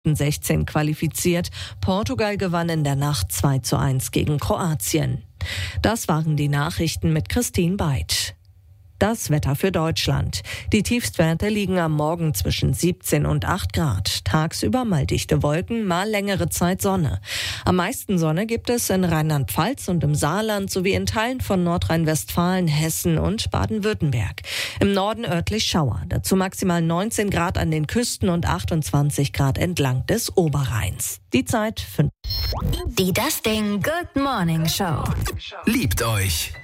16 qualifiziert. Portugal gewann in der Nacht 2:1 gegen Kroatien. Das waren die Nachrichten mit Christine Beid. Das Wetter für Deutschland. Die Tiefstwerte liegen am Morgen zwischen 17 und 8 Grad. Tagsüber mal dichte Wolken, mal längere Zeit Sonne. Am meisten Sonne gibt es in Rheinland-Pfalz und im Saarland sowie in Teilen von Nordrhein-Westfalen, Hessen und Baden-Württemberg. Im Norden örtlich Schauer. Dazu maximal 19 Grad an den Küsten und 28 Grad entlang des Oberrheins. Die Zeit 5. Die Das Ding Good Morning Show. Liebt euch